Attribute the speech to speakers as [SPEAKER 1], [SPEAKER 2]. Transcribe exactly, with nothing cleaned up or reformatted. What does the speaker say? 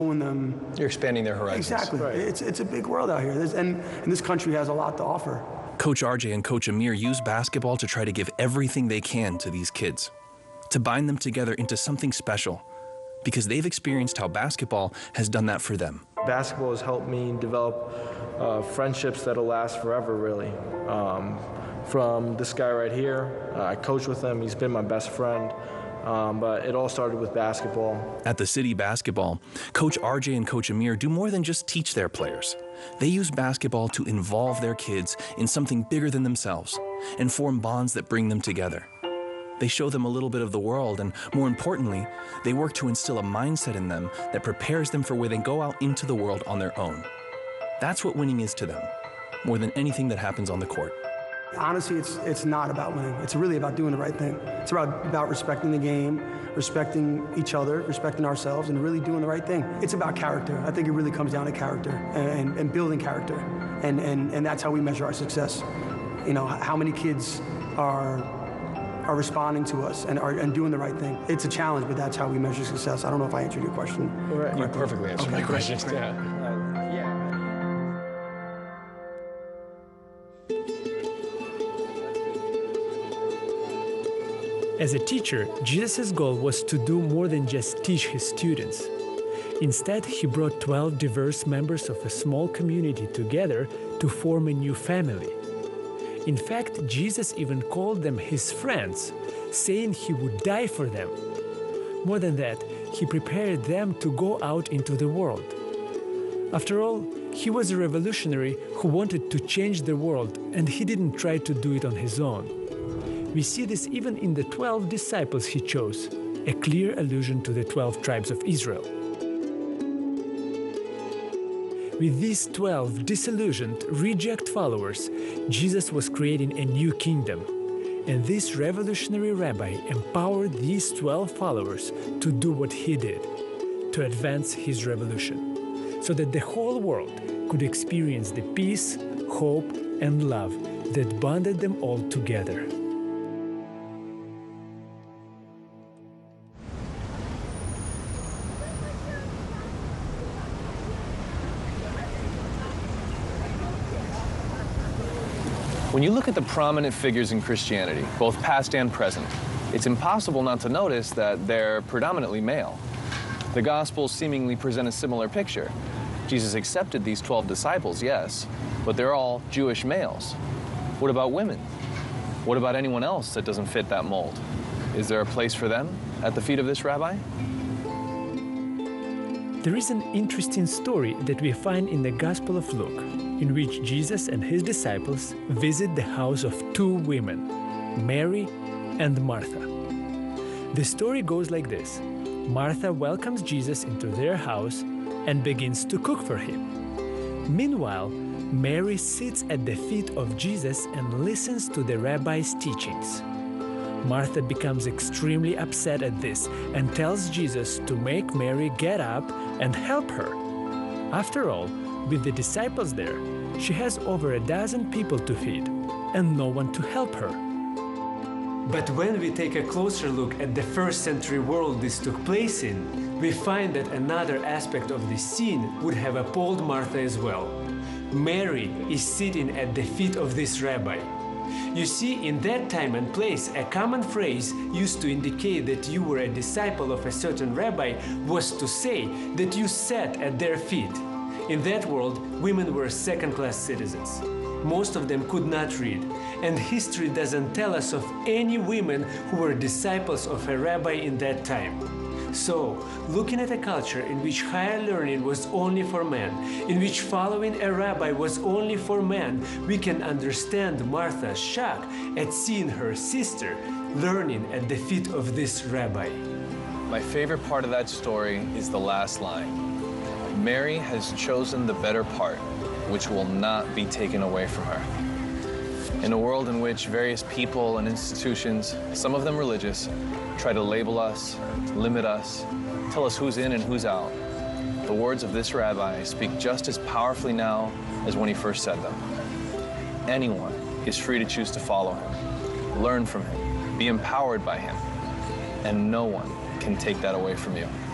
[SPEAKER 1] showing them.
[SPEAKER 2] You're expanding their horizons.
[SPEAKER 1] Exactly.
[SPEAKER 2] Right.
[SPEAKER 1] It's, it's a big world out here, There's, and, and this country has a lot to offer.
[SPEAKER 3] Coach R J and Coach Amir use basketball to try to give everything they can to these kids, to bind them together into something special, because they've experienced how basketball has done that for them.
[SPEAKER 4] Basketball has helped me develop uh, friendships that'll last forever, really. Um, from this guy right here, uh, I coach with him, he's been my best friend. Um, but it all started with basketball.
[SPEAKER 3] At the City Basketball, Coach R J and Coach Amir do more than just teach their players. They use basketball to involve their kids in something bigger than themselves and form bonds that bring them together. They show them a little bit of the world, and more importantly, they work to instill a mindset in them that prepares them for where they go out into the world on their own. That's what winning is to them, more than anything that happens on the court.
[SPEAKER 1] Honestly, it's it's not about winning. It's really about doing the right thing. It's about, about respecting the game, respecting each other, respecting ourselves, and really doing the right thing. It's about character. I think it really comes down to character and, and building character. And, and, and that's how we measure our success. You know, how many kids are are responding to us and are and doing the right thing. It's a challenge, but that's how we measure success. I don't know if I answered your question.
[SPEAKER 2] Right. You perfectly answered
[SPEAKER 1] okay,
[SPEAKER 2] my question. Yeah.
[SPEAKER 5] As a teacher, Jesus' goal was to do more than just teach his students. Instead, he brought twelve diverse members of a small community together to form a new family. In fact, Jesus even called them his friends, saying he would die for them. More than that, he prepared them to go out into the world. After all, he was a revolutionary who wanted to change the world, and he didn't try to do it on his own. We see this even in the twelve disciples he chose, a clear allusion to the twelve tribes of Israel. With these twelve disillusioned, reject followers, Jesus was creating a new kingdom. And this revolutionary rabbi empowered these twelve followers to do what he did, to advance his revolution, so that the whole world could experience the peace, hope, and love that bonded them all together.
[SPEAKER 2] When you look at the prominent figures in Christianity, both past and present, it's impossible not to notice that they're predominantly male. The Gospels seemingly present a similar picture. Jesus accepted these twelve disciples, yes, but they're all Jewish males. What about women? What about anyone else that doesn't fit that mold? Is there a place for them at the feet of this rabbi?
[SPEAKER 5] There is an interesting story that we find in the Gospel of Luke, in which Jesus and his disciples visit the house of two women, Mary and Martha. The story goes like this. Martha welcomes Jesus into their house and begins to cook for him. Meanwhile, Mary sits at the feet of Jesus and listens to the rabbi's teachings. Martha becomes extremely upset at this and tells Jesus to make Mary get up and help her. After all, with the disciples there, she has over a dozen people to feed and no one to help her. But when we take a closer look at the first century world this took place in, we find that another aspect of this scene would have appalled Martha as well. Mary is sitting at the feet of this rabbi. You see, in that time and place, a common phrase used to indicate that you were a disciple of a certain rabbi was to say that you sat at their feet. In that world, women were second-class citizens. Most of them could not read, and history doesn't tell us of any women who were disciples of a rabbi in that time. So, looking at a culture in which higher learning was only for men, in which following a rabbi was only for men, we can understand Martha's shock at seeing her sister learning at the feet of this rabbi.
[SPEAKER 2] My favorite part of that story is the last line. Mary has chosen the better part, which will not be taken away from her. In a world in which various people and institutions, some of them religious, try to label us, limit us, tell us who's in and who's out, the words of this rabbi speak just as powerfully now as when he first said them. Anyone is free to choose to follow him, learn from him, be empowered by him, and no one can take that away from you.